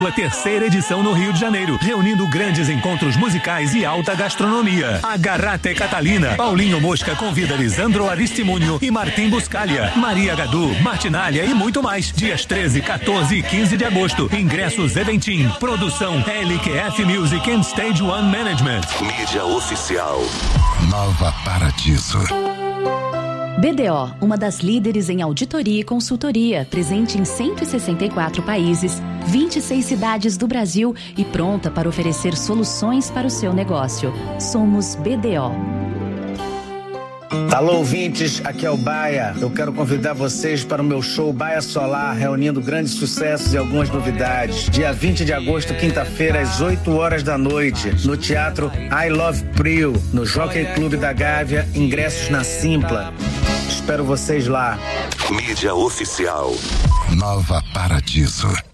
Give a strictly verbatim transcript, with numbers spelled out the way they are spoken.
A terceira edição no Rio de Janeiro, reunindo grandes encontros musicais e alta gastronomia. A Garrate Catalina. Paulinho Mosca convida Lisandro Aristimunho e Martim Buscaglia, Maria Gadu, Martinalha e muito mais. Dias treze, quatorze e quinze de agosto. Ingressos Eventim. Produção L Q F Music and Stage One Management. Mídia oficial. Nova Paradiso. B D O, uma das líderes em auditoria e consultoria, presente em cento e sessenta e quatro países, vinte e seis cidades do Brasil e pronta para oferecer soluções para o seu negócio. Somos B D O. Alô, ouvintes, aqui é o Baia. Eu quero convidar vocês para o meu show Baia Solar, reunindo grandes sucessos e algumas novidades. Dia vinte de agosto, quinta-feira, às oito horas da noite, no Teatro I Love Prio, no Jockey Clube da Gávea, ingressos na Simpla. Espero vocês lá. Mídia oficial. Nova Paradiso.